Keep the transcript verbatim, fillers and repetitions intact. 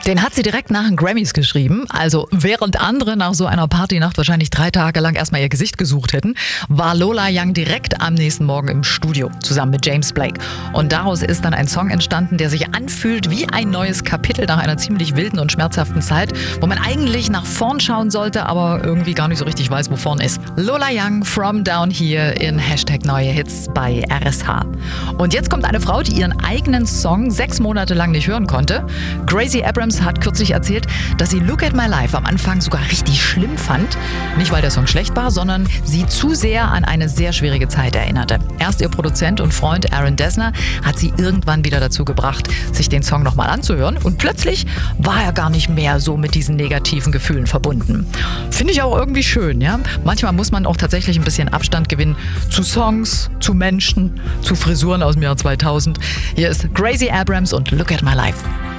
Den hat sie direkt nach den Grammys geschrieben. Also während andere nach so einer Partynacht wahrscheinlich drei Tage lang erstmal ihr Gesicht gesucht hätten, war Lola Young direkt am nächsten Morgen im Studio zusammen mit James Blake. Und daraus ist dann ein Song entstanden, der sich anfühlt wie ein neues Kapitel nach einer ziemlich wilden und schmerzhaften Zeit, wo man eigentlich nach vorn schauen sollte, aber irgendwie gar nicht so richtig weiß, wo vorn ist. Lola Young, From Down Here in Hashtag Neue Hits bei R S H. Und jetzt kommt eine Frau, die ihren eigenen Song sechs Monate lang nicht hören konnte. Gracie Abrams hat kürzlich erzählt, dass sie Look at My Life am Anfang sogar richtig schlimm fand. Nicht, weil der Song schlecht war, sondern sie zu sehr an eine sehr schwierige Zeit erinnerte. Erst ihr Produzent und Freund Aaron Dessner hat sie irgendwann wieder dazu gebracht, sich den Song nochmal anzuhören. Und plötzlich war er gar nicht mehr so mit diesen negativen Gefühlen verbunden. Finde ich auch irgendwie schön, ja? Manchmal muss man auch tatsächlich ein bisschen Abstand gewinnen zu Songs, zu Menschen, zu Frisuren aus dem Jahr zweitausend. Hier ist Gracie Abrams und Look at My Life.